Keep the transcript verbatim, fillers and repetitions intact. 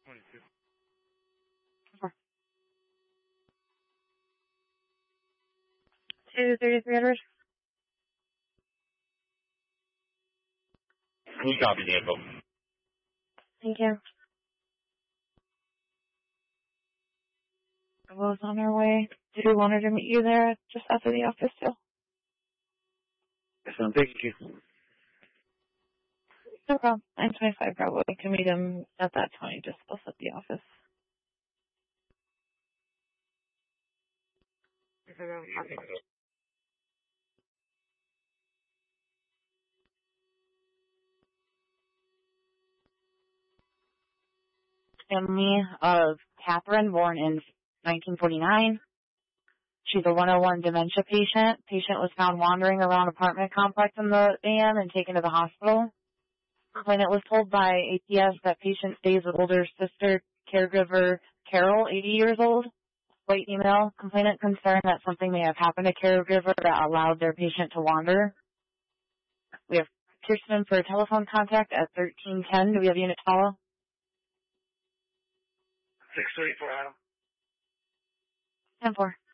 twenty-two. two thirty-three Edward. You copy, Danville. Thank you. I was on our way. Did we want her to meet you there just after the office too? Yes, ma'am. Thank you. No problem. nine twenty-five probably. We can meet him at that time, just close at the office. Family of Catherine, born in nineteen forty-nine. She's a one oh one dementia patient. Patient was found wandering around apartment complex in the van and taken to the hospital. Complainant was told by A P S that patient stays with older sister caregiver Carol, eighty years old. White email. Complainant concerned that something may have happened to caregiver that allowed their patient to wander. We have Kirsten for telephone contact at thirteen ten. Do we have unit follow? six three four, Adam. ten four.